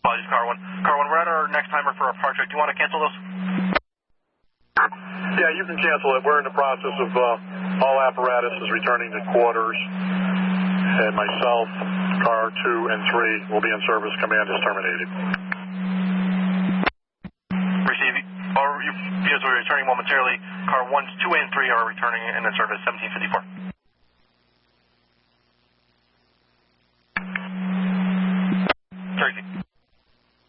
Apologies, car 1. Car 1, we're at our next timer for our park check. Do you want to cancel those? Yeah, you can cancel it. We're in the process of all apparatus is returning to quarters, and myself, car 2 and 3 will be in service. Command is terminated. Receive. Because we're returning momentarily, car 1, 2, and 3 are returning in the service 1754. Tracy.